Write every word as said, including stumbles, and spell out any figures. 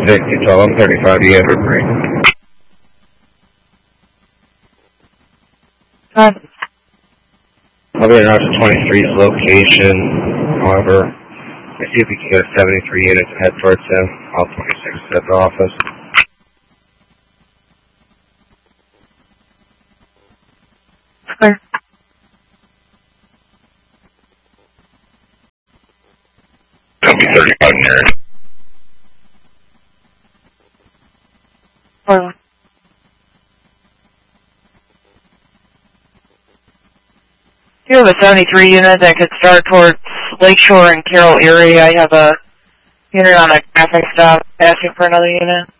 sixty, twelve, I'm thirty-five, you have a break. Huh? I'll be around to twenty-three's location, however, let's see if we can get a seventy-three unit to head towards him. All twenty-six is at the office. Clear. That'll be thirty-five near it. Clear. You have a seventy-three unit that could start towards Lakeshore and Carroll area. I have a unit on a traffic stop asking for another unit.